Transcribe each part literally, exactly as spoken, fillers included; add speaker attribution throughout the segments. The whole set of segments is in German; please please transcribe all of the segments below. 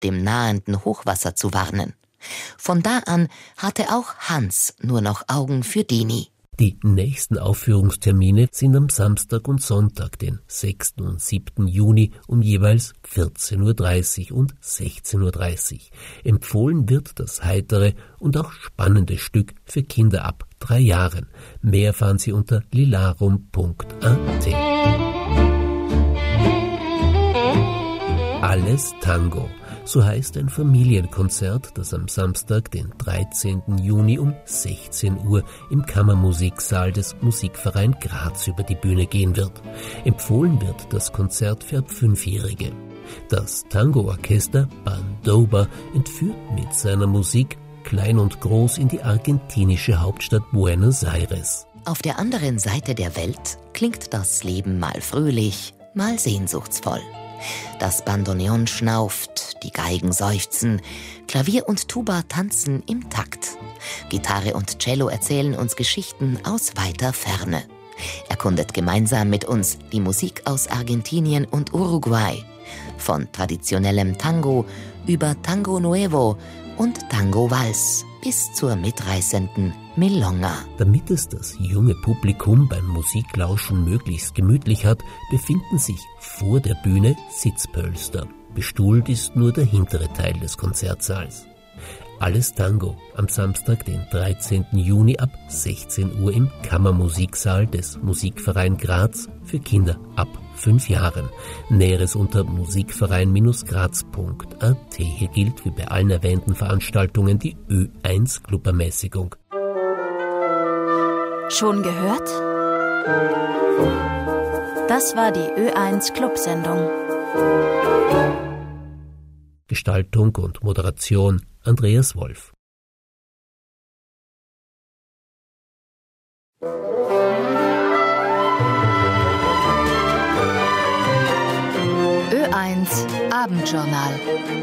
Speaker 1: dem nahenden Hochwasser zu warnen. Von da an hatte auch Hans nur noch Augen für Dini.
Speaker 2: Die nächsten Aufführungstermine sind am Samstag und Sonntag, den sechsten und siebten Juni um jeweils vierzehn Uhr dreißig und sechzehn Uhr dreißig. Empfohlen wird das heitere und auch spannende Stück für Kinder ab drei Jahren. Mehr erfahren Sie unter lilarum punkt a t. Alles Tango. So heißt ein Familienkonzert, das am Samstag, den dreizehnten Juni um sechzehn Uhr im Kammermusiksaal des Musikverein Graz über die Bühne gehen wird. Empfohlen wird das Konzert für ab Fünfjährige. Das Tango-Orchester Bandoba entführt mit seiner Musik klein und groß in die argentinische Hauptstadt Buenos Aires.
Speaker 1: Auf der anderen Seite der Welt klingt das Leben mal fröhlich, mal sehnsuchtsvoll. Das Bandoneon schnauft, die Geigen seufzen, Klavier und Tuba tanzen im Takt. Gitarre und Cello erzählen uns Geschichten aus weiter Ferne. Erkundet gemeinsam mit uns die Musik aus Argentinien und Uruguay. Von traditionellem Tango über Tango Nuevo und Tango Vals bis zur mitreißenden Milonga.
Speaker 2: Damit es das junge Publikum beim Musiklauschen möglichst gemütlich hat, befinden sich vor der Bühne Sitzpölster. Bestuhlt ist nur der hintere Teil des Konzertsaals. Alles Tango am Samstag, den dreizehnten Juni ab sechzehn Uhr im Kammermusiksaal des Musikverein Graz für Kinder ab fünf Jahren. Näheres unter musikverein graz punkt a t. Hier gilt wie bei allen erwähnten Veranstaltungen die Ö eins Clubermäßigung.
Speaker 3: Schon gehört? Das war die Ö eins Clubsendung.
Speaker 2: Gestaltung und Moderation Andreas Wolf.
Speaker 3: Ö eins Abendjournal.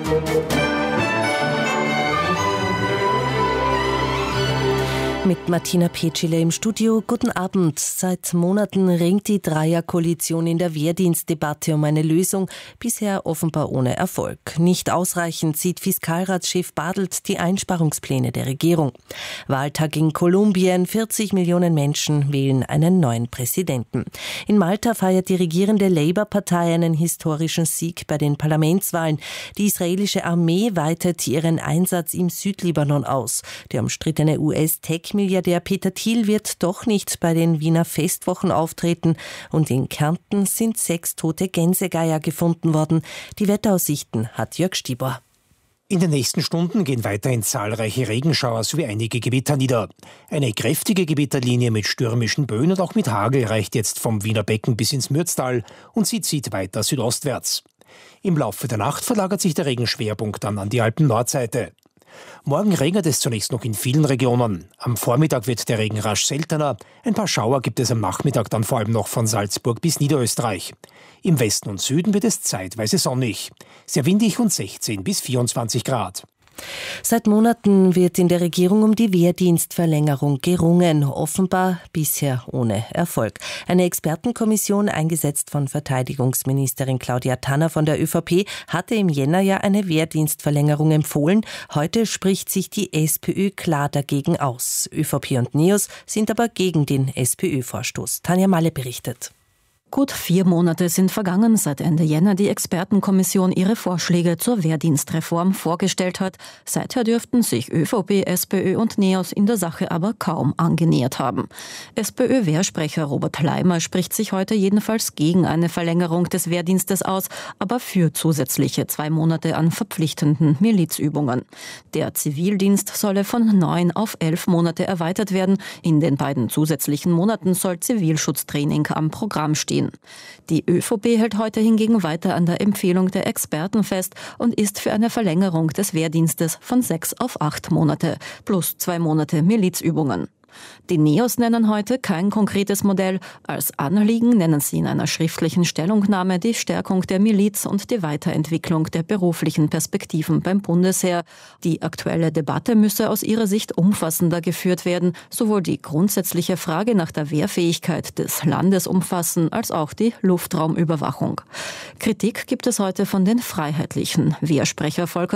Speaker 4: Mit Martina Petschile im Studio. Guten Abend. Seit Monaten ringt die Dreierkoalition in der Wehrdienstdebatte um eine Lösung, bisher offenbar ohne Erfolg. Nicht ausreichend sieht Fiskalratschef Bartelt die Einsparungspläne der Regierung. Wahltag in Kolumbien, vierzig Millionen Menschen wählen einen neuen Präsidenten. In Malta feiert die regierende Labour-Partei einen historischen Sieg bei den Parlamentswahlen. Die israelische Armee weitet ihren Einsatz im Südlibanon aus. Der umstrittene U S-Tech-Milliardär Peter Thiel wird doch nicht bei den Wiener Festwochen auftreten und in Kärnten sind sechs tote Gänsegeier gefunden worden. Die Wetteraussichten hat Jörg Stieber.
Speaker 5: In den nächsten Stunden gehen weiterhin zahlreiche Regenschauer sowie einige Gewitter nieder. Eine kräftige Gewitterlinie mit stürmischen Böen und auch mit Hagel reicht jetzt vom Wiener Becken bis ins Mürztal und sie zieht weiter südostwärts. Im Laufe der Nacht verlagert sich der Regenschwerpunkt dann an die Alpen-Nordseite. Morgen regnet es zunächst noch in vielen Regionen. Am Vormittag wird der Regen rasch seltener. Ein paar Schauer gibt es am Nachmittag dann vor allem noch von Salzburg bis Niederösterreich. Im Westen und Süden wird es zeitweise sonnig. Sehr windig und sechzehn bis vierundzwanzig Grad.
Speaker 4: Seit Monaten wird in der Regierung um die Wehrdienstverlängerung gerungen, offenbar bisher ohne Erfolg. Eine Expertenkommission, eingesetzt von Verteidigungsministerin Claudia Tanner von der ÖVP, hatte im Jänner ja eine Wehrdienstverlängerung empfohlen. Heute spricht sich die SPÖ klar dagegen aus. ÖVP und NEOS sind aber gegen den SPÖ-Vorstoß. Tanja Malle berichtet.
Speaker 6: Gut vier Monate sind vergangen, seit Ende Jänner die Expertenkommission ihre Vorschläge zur Wehrdienstreform vorgestellt hat. Seither dürften sich ÖVP, SPÖ und NEOS in der Sache aber kaum angenähert haben. SPÖ-Wehrsprecher Robert Leimer spricht sich heute jedenfalls gegen eine Verlängerung des Wehrdienstes aus, aber für zusätzliche zwei Monate an verpflichtenden Milizübungen. Der Zivildienst solle von neun auf elf Monate erweitert werden. In den beiden zusätzlichen Monaten soll Zivilschutztraining am Programm stehen. Die ÖVP hält heute hingegen weiter an der Empfehlung der Experten fest und ist für eine Verlängerung des Wehrdienstes von sechs auf acht Monate plus zwei Monate Milizübungen. Die NEOS nennen heute kein konkretes Modell. Als Anliegen nennen sie in einer schriftlichen Stellungnahme die Stärkung der Miliz und die Weiterentwicklung der beruflichen Perspektiven beim Bundesheer. Die aktuelle Debatte müsse aus ihrer Sicht umfassender geführt werden, sowohl die grundsätzliche Frage nach der Wehrfähigkeit des Landes umfassen, als auch die Luftraumüberwachung. Kritik gibt es heute von den Freiheitlichen. Wehrsprecher Volker